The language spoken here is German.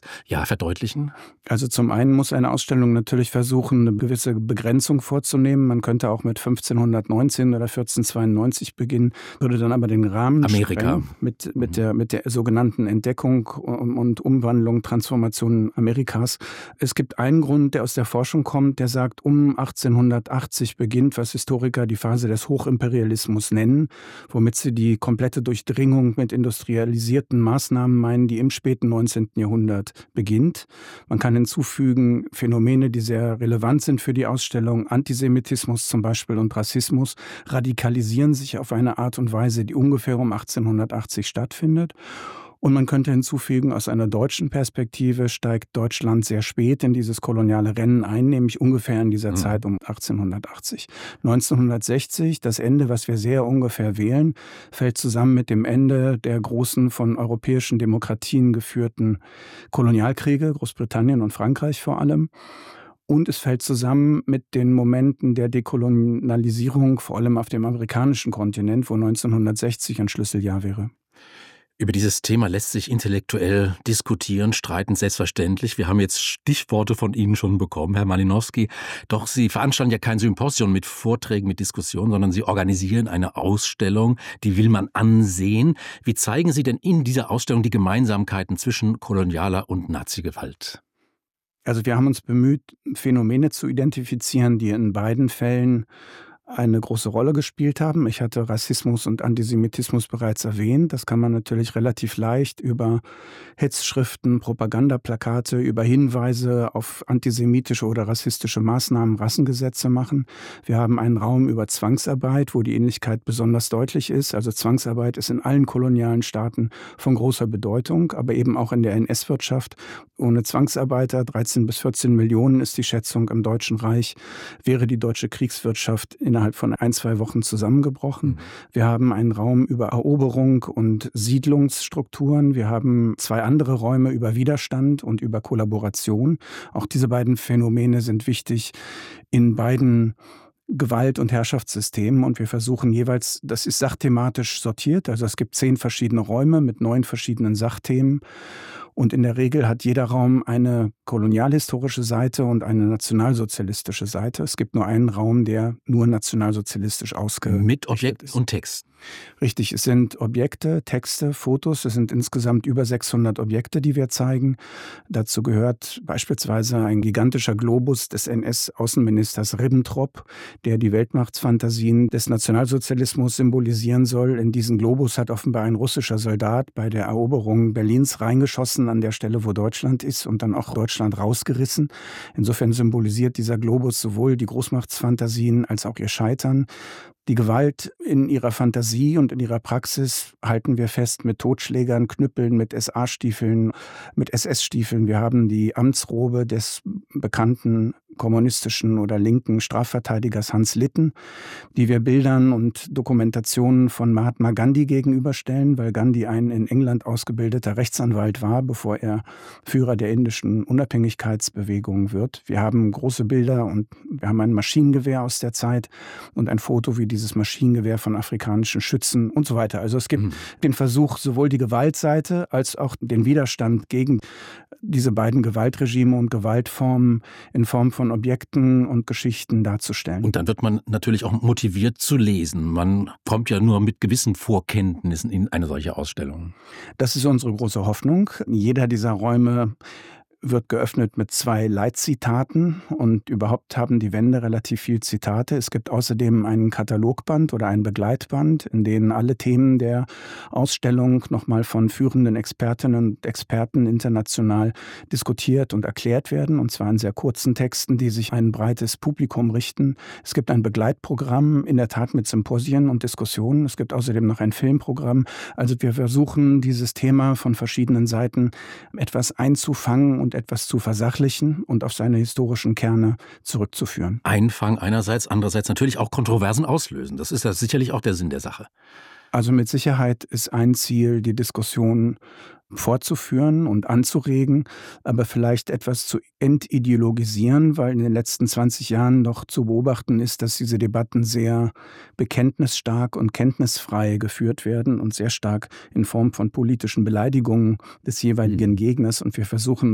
verdeutlichen? Also zum einen muss eine Ausstellung natürlich versuchen, eine gewisse Begrenzung vorzunehmen. Man könnte auch mit 1519 oder 1492 beginnen, würde dann aber den Rahmen Amerika. sprengen mit der sogenannten Entdeckung und Umwandlung, Transformation Amerikas. Es gibt einen Grund, der aus der Forschung kommt, der sagt, um 1880 beginnt, was Historiker die Phase des Hochimperialismus nennen, womit sie die komplette Durchdringung mit industrialisierten Maßnahmen meinen, die im späten 19. Jahrhundert beginnt. Man kann hinzufügen Phänomene, die sehr relevant sind für die Ausstellung. Antisemitismus zum Beispiel und Rassismus radikalisieren sich auf eine Art und Weise, die ungefähr um 1880 stattfindet. Und man könnte hinzufügen, aus einer deutschen Perspektive steigt Deutschland sehr spät in dieses koloniale Rennen ein, nämlich ungefähr in dieser Zeit um 1880. 1960, das Ende, was wir sehr ungefähr wählen, fällt zusammen mit dem Ende der großen von europäischen Demokratien geführten Kolonialkriege, Großbritannien und Frankreich vor allem. Und es fällt zusammen mit den Momenten der Dekolonialisierung, vor allem auf dem amerikanischen Kontinent, wo 1960 ein Schlüsseljahr wäre. Über dieses Thema lässt sich intellektuell diskutieren, streiten, selbstverständlich. Wir haben jetzt Stichworte von Ihnen schon bekommen, Herr Malinowski. Doch Sie veranstalten ja kein Symposium mit Vorträgen, mit Diskussionen, sondern Sie organisieren eine Ausstellung, die will man ansehen. Wie zeigen Sie denn in dieser Ausstellung die Gemeinsamkeiten zwischen kolonialer und Nazi-Gewalt? Also wir haben uns bemüht, Phänomene zu identifizieren, die in beiden Fällen eine große Rolle gespielt haben. Ich hatte Rassismus und Antisemitismus bereits erwähnt. Das kann man natürlich relativ leicht über Hetzschriften, Propagandaplakate, über Hinweise auf antisemitische oder rassistische Maßnahmen, Rassengesetze machen. Wir haben einen Raum über Zwangsarbeit, wo die Ähnlichkeit besonders deutlich ist. Also Zwangsarbeit ist in allen kolonialen Staaten von großer Bedeutung, aber eben auch in der NS-Wirtschaft. Ohne Zwangsarbeiter, 13 bis 14 Millionen ist die Schätzung im Deutschen Reich, wäre die deutsche Kriegswirtschaft innerhalb von 1-2 Wochen zusammengebrochen. Wir haben einen Raum über Eroberung und Siedlungsstrukturen. Wir haben 2 andere Räume über Widerstand und über Kollaboration. Auch diese beiden Phänomene sind wichtig in beiden Gewalt- und Herrschaftssystemen. Und wir versuchen jeweils, das ist sachthematisch sortiert, also es gibt 10 verschiedene Räume mit 9 verschiedenen Sachthemen. Und in der Regel hat jeder Raum eine kolonialhistorische Seite und eine nationalsozialistische Seite. Es gibt nur einen Raum, der nur nationalsozialistisch ausgerichtet ist. Mit Objekt und Text. Richtig, es sind Objekte, Texte, Fotos. Es sind insgesamt über 600 Objekte, die wir zeigen. Dazu gehört beispielsweise ein gigantischer Globus des NS-Außenministers Ribbentrop, der die Weltmachtsfantasien des Nationalsozialismus symbolisieren soll. In diesen Globus hat offenbar ein russischer Soldat bei der Eroberung Berlins reingeschossen an der Stelle, wo Deutschland ist, und dann auch Deutschland rausgerissen. Insofern symbolisiert dieser Globus sowohl die Großmachtsfantasien als auch ihr Scheitern. Die Gewalt in ihrer Fantasie und in ihrer Praxis halten wir fest mit Totschlägern, Knüppeln, mit SA-Stiefeln, mit SS-Stiefeln. Wir haben die Amtsrobe des bekannten kommunistischen oder linken Strafverteidigers Hans Litten, die wir Bildern und Dokumentationen von Mahatma Gandhi gegenüberstellen, weil Gandhi ein in England ausgebildeter Rechtsanwalt war, bevor er Führer der indischen Unabhängigkeitsbewegung wird. Wir haben große Bilder und wir haben ein Maschinengewehr aus der Zeit und ein Foto, wie dieses Maschinengewehr von afrikanischen Schützen und so weiter. Also es gibt den Versuch, sowohl die Gewaltseite als auch den Widerstand gegen diese beiden Gewaltregime und Gewaltformen in Form von Objekten und Geschichten darzustellen. Und dann wird man natürlich auch motiviert zu lesen. Man kommt ja nur mit gewissen Vorkenntnissen in eine solche Ausstellung. Das ist unsere große Hoffnung. Jeder dieser Räume wird geöffnet mit 2 Leitzitaten und überhaupt haben die Wände relativ viel Zitate. Es gibt außerdem einen Katalogband oder ein Begleitband, in denen alle Themen der Ausstellung nochmal von führenden Expertinnen und Experten international diskutiert und erklärt werden, und zwar in sehr kurzen Texten, die sich an ein breites Publikum richten. Es gibt ein Begleitprogramm, in der Tat mit Symposien und Diskussionen. Es gibt außerdem noch ein Filmprogramm. Also wir versuchen, dieses Thema von verschiedenen Seiten etwas einzufangen und etwas zu versachlichen und auf seine historischen Kerne zurückzuführen. Einfangen einerseits, andererseits natürlich auch Kontroversen auslösen. Das ist ja sicherlich auch der Sinn der Sache. Also mit Sicherheit ist ein Ziel, die Diskussion fortzuführen und anzuregen, aber vielleicht etwas zu entideologisieren, weil in den letzten 20 Jahren noch zu beobachten ist, dass diese Debatten sehr bekenntnisstark und kenntnisfrei geführt werden und sehr stark in Form von politischen Beleidigungen des jeweiligen Gegners. Und wir versuchen